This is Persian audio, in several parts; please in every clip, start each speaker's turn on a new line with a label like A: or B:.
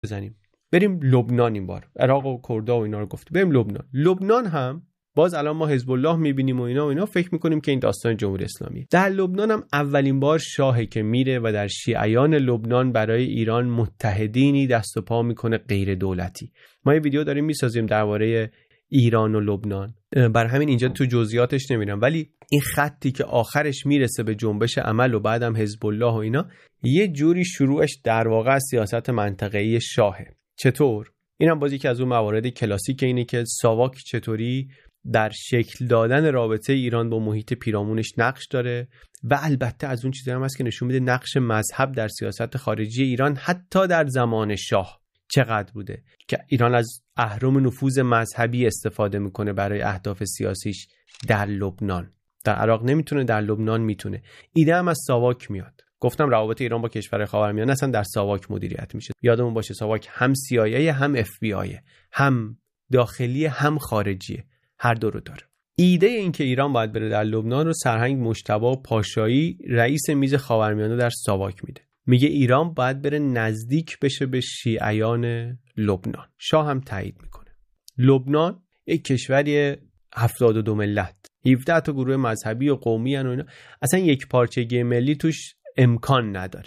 A: بزنیم. بریم لبنان. این بار عراق و کرد و اینا رو گفت، بریم لبنان. لبنان هم باز الان ما حزب الله میبینیم و اینا فکر میکنیم که این داستان جمهوری اسلامی. در لبنان هم اولین بار شاهی که میره و در شیعیان لبنان برای ایران متحدینی دست و پا میکنه غیر دولتی. ما یه ویدیو داریم میسازیم درباره ایران و لبنان، بر همین اینجا تو جزئیاتش نمیرم، ولی این خطی که آخرش میرسه به جنبش عمل و بعدم حزب الله و اینا، یه جوری شروعش در واقع سیاست منطقه‌ای شاهه. چطور؟ اینم بازی که از اون موارد کلاسیک اینه که ساواک چطوری در شکل دادن رابطه ایران با محیط پیرامونش نقش داره و البته از اون چیزایی هم هست که نشون میده نقش مذهب در سیاست خارجی ایران حتی در زمان شاه چقدر بوده، که ایران از اهرم نفوذ مذهبی استفاده میکنه برای اهداف سیاسیش در لبنان. در عراق نمیتونه، در لبنان میتونه. ایده هم از ساواک میاد. گفتم روابط ایران با کشورهای خاورمیانه اصلا در ساواک مدیریت میشه. یادمون باشه ساواک هم CIA هم FBI، هم داخلی هم خارجیه، هر دو رو داره. ایده این که ایران باید بره در لبنان رو سرهنگ مجتبی پاشایی رئیس میز خاورمیانه در ساواک میده. میگه ایران باید بره نزدیک بشه به شیعیان لبنان. شاه هم تایید میکنه. لبنان یک کشوری 72 ملت، 17 تا گروه مذهبی و قومی و اینا، اصلا یک پارچگی ملی توش امکان نداره.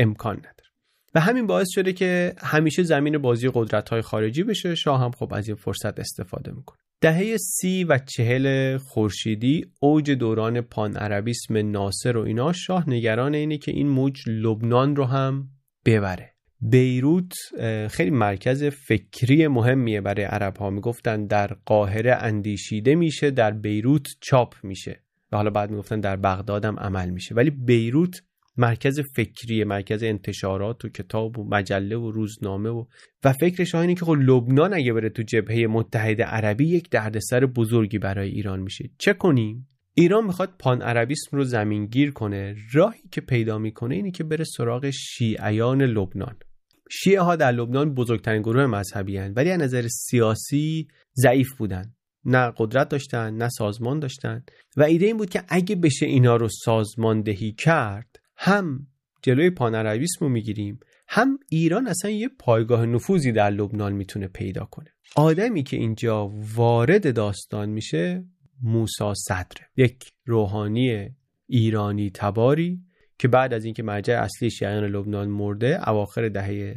A: و همین باعث شده که همیشه زمین بازی قدرت‌های خارجی بشه. شاه هم خب از این فرصت استفاده میکنه. دهه 30 و 40 خورشیدی اوج دوران پان عربیسم ناصر و اینا، شاه نگران اینه که این موج لبنان رو هم ببره. بیروت خیلی مرکز فکری مهمیه برای عرب ها. میگفتن در قاهره اندیشیده میشه، در بیروت چاپ میشه و حالا بعد میگفتن در بغداد هم عمل میشه، ولی بیروت مرکز فکریه، مرکز انتشارات و کتاب و مجله و روزنامه و فکر شاه اینه که خب لبنان اگه بره تو جبهه متحده عربی یک دردسر بزرگی برای ایران میشه. چه کنیم؟ ایران میخواد پان عربیسم رو زمینگیر کنه. راهی که پیدا میکنه اینه که بره سراغ شیعیان لبنان. شیعه ها در لبنان بزرگترین گروه مذهبی هستند، ولی از نظر سیاسی ضعیف بودن، نه قدرت داشتن نه سازمان داشتن و ایده این بود که اگه بشه اینا رو سازماندهی کرد، هم جلوی پان عربیسم رو میگیریم، هم ایران اصلا یه پایگاه نفوذی در لبنان میتونه پیدا کنه. آدمی که اینجا وارد داستان میشه موسی صدر، یک روحانی ایرانی تباری که بعد از اینکه مرجع اصلی شیعیان لبنان مرده اواخر دهه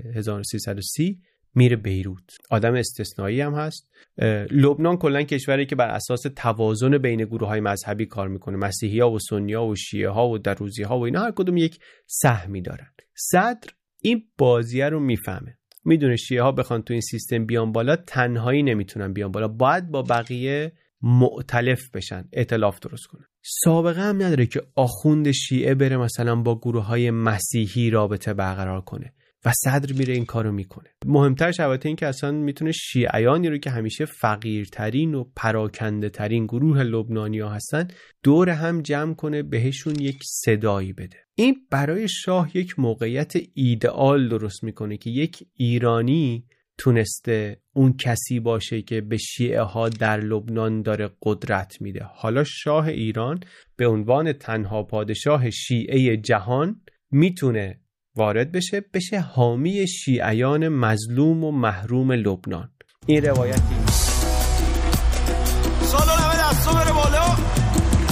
A: 1330 میره بیروت. آدم استثنایی هم هست. لبنان کلا کشوری که بر اساس توازن بین گروه‌های مذهبی کار میکنه. مسیحی‌ها و سنی‌ها و شیعه‌ها و دروزی‌ها و اینا هر کدوم یک سهمی دارن. صدر این بازیه رو میفهمه. میدونه شیعه‌ها بخوان تو این سیستم بیان بالا تنهایی نمیتونن بیان بالا، باید با بقیه مؤتلف بشن، ائتلاف درست کنن. سابقه هم نداره که آخوند شیعه بره مثلا با گروه‌های مسیحی رابطه برقرار کنه و صدر میره این کارو میکنه. مهمترش البته این که اصلا میتونه شیعیانی رو که همیشه فقیرترین و پراکنده ترین گروه لبنانی‌ها هستن دور هم جمع کنه، بهشون یک صدایی بده. این برای شاه یک موقعیت ایدئال درست میکنه که یک ایرانی تونسته اون کسی باشه که به شیعه ها در لبنان داره قدرت میده. حالا شاه ایران به عنوان تنها پادشاه شیعه جهان میتونه وارد بشه حامی شیعیان مظلوم و محروم لبنان. این روایتی